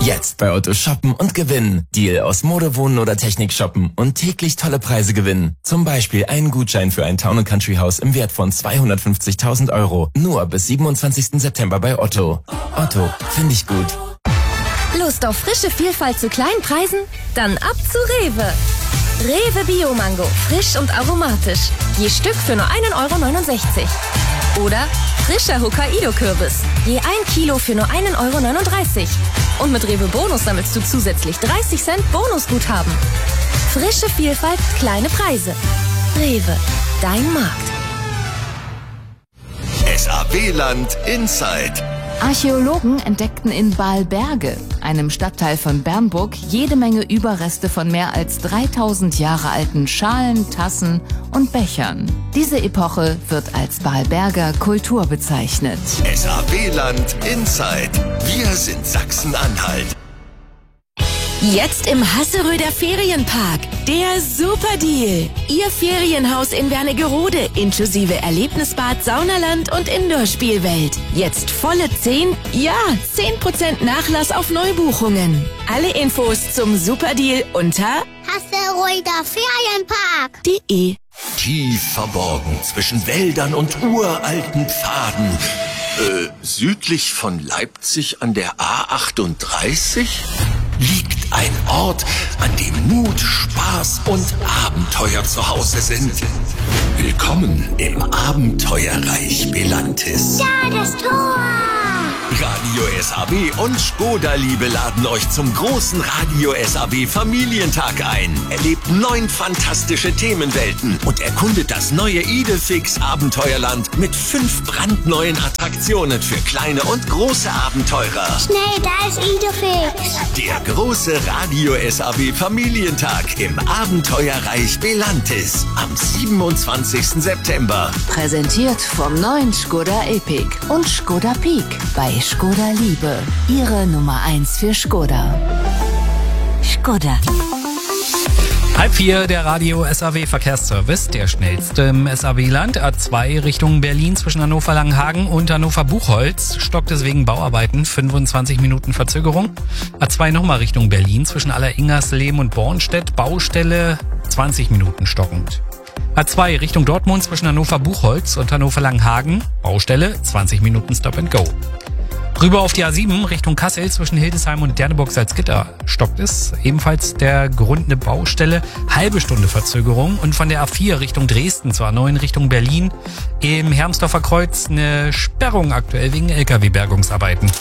Jetzt bei Otto shoppen und gewinnen. Deal aus Mode, Wohnen oder Technik shoppen und täglich tolle Preise gewinnen. Zum Beispiel einen Gutschein für ein Town & Country Haus im Wert von 250.000 €. Nur bis 27. September bei Otto. Otto, finde ich gut. Lust auf frische Vielfalt zu kleinen Preisen? Dann ab zu Rewe. Rewe Bio-Mango, frisch und aromatisch. Je Stück für nur 1,69 €. Oder frischer Hokkaido-Kürbis. Je 1 Kilo für nur 1,39 €. Und mit Rewe Bonus sammelst du zusätzlich 30 Cent Bonusguthaben. Frische Vielfalt, kleine Preise. Rewe, dein Markt. SAW-Land Inside. Archäologen entdeckten in Balberge, einem Stadtteil von Bernburg, jede Menge Überreste von mehr als 3000 Jahre alten Schalen, Tassen und Bechern. Diese Epoche wird als Balberger Kultur bezeichnet. SAW-Land Inside. Wir sind Sachsen-Anhalt. Jetzt im Hasseröder Ferienpark. Der Superdeal. Ihr Ferienhaus in Wernigerode inklusive Erlebnisbad, Saunaland und Indoor-Spielwelt. Jetzt volle 10% Nachlass auf Neubuchungen. Alle Infos zum Superdeal unter hasseröderferienpark.de. Tief verborgen zwischen Wäldern und uralten Pfaden. Südlich von Leipzig an der A38 liegt ein Ort, an dem Mut, Spaß und Abenteuer zu Hause sind. Willkommen im Abenteuerreich Belantis. Ja, das Tor! Radio SAW und Skoda-Liebe laden euch zum großen Radio SAW Familientag ein. Erlebt 9 fantastisische Themenwelten und erkundet das neue Idefix Abenteuerland mit 5 brandneuen Attraktionen für kleine und große Abenteurer. Schnell, da ist Idefix. Der große Radio SAW Familientag im Abenteuerreich Belantis am 27. September. Präsentiert vom neuen Skoda Epic und Skoda Peak bei Skoda Liebe. Ihre Nummer 1 für Skoda. Skoda. 3:30, der Radio SAW Verkehrsservice, der schnellste im SAW-Land. A2 Richtung Berlin zwischen Hannover-Langenhagen und Hannover-Buchholz. Stockt es wegen Bauarbeiten, 25 Minuten Verzögerung. A2 nochmal Richtung Berlin zwischen Alleringersleben und Bornstedt. Baustelle, 20 Minuten stockend. A2 Richtung Dortmund zwischen Hannover-Buchholz und Hannover-Langenhagen. Baustelle, 20 Minuten Stop and Go. Rüber auf die A7 Richtung Kassel zwischen Hildesheim und Derneburg-Salzgitter stockt es. Ebenfalls der Grund eine Baustelle, halbe Stunde Verzögerung. Und von der A4 Richtung Dresden zur A9 Richtung Berlin im Hermsdorfer Kreuz eine Sperrung aktuell wegen LKW-Bergungsarbeiten.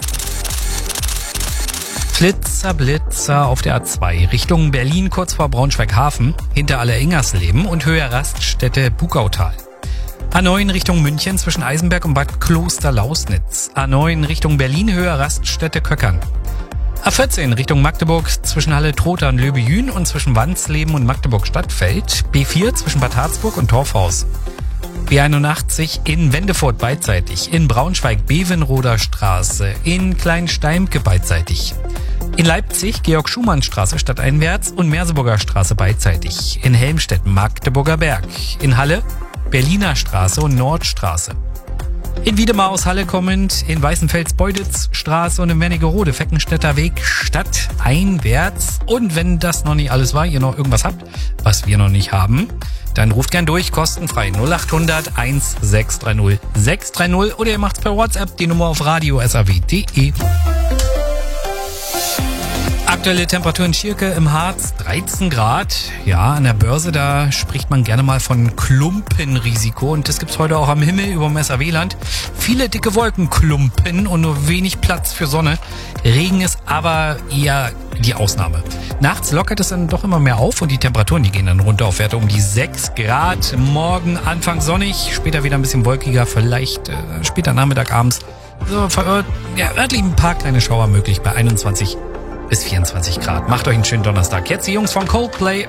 Blitzer auf der A2 Richtung Berlin kurz vor Braunschweig-Hafen hinter Alleringersleben und Höhe Raststätte Bugautal. A9 Richtung München zwischen Eisenberg und Bad Kloster-Lausnitz. A9 Richtung Berlin, Höhe Raststätte Köckern. A14 Richtung Magdeburg zwischen Halle-Trotha und Löbejün und zwischen Wandsleben und Magdeburg-Stadtfeld. B4 zwischen Bad Harzburg und Torfhaus. B81 in Wendefurt beidseitig. In Braunschweig Bevenroder Straße. In Kleinsteimke beidseitig. In Leipzig Georg-Schumann-Straße stadteinwärts und Merseburger Straße beidseitig. In Helmstedt Magdeburger Berg. In Halle Berliner Straße und Nordstraße. In Wiedemar aus Halle kommend, in Weißenfels Straße und in Wernigerode Feckenstädter Weg stadteinwärts. Und wenn das noch nicht alles war, ihr noch irgendwas habt, was wir noch nicht haben, dann ruft gern durch, kostenfrei 0800 1630 630 oder ihr macht's per WhatsApp, die Nummer auf radio.saw.de. Aktuelle Temperatur in Schierke im Harz 13 Grad. Ja, an der Börse, da spricht man gerne mal von Klumpenrisiko. Und das gibt's heute auch am Himmel über dem SAW-Land. Viele dicke Wolkenklumpen und nur wenig Platz für Sonne. Regen ist aber eher die Ausnahme. Nachts lockert es dann doch immer mehr auf und die Temperaturen, die gehen dann runter auf Werte um die 6 Grad. Morgen Anfang sonnig, später wieder ein bisschen wolkiger, vielleicht später Nachmittag, abends. So, örtlich ein paar kleine Schauer möglich bei 21 bis 24 Grad. Macht euch einen schönen Donnerstag. Jetzt die Jungs von Coldplay